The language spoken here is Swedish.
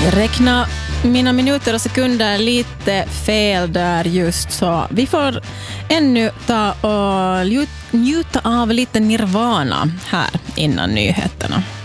Jag räknar mina minuter och sekunder lite fel där just så. Vi får ännu ta och njuta av lite Nirvana här innan nyheterna.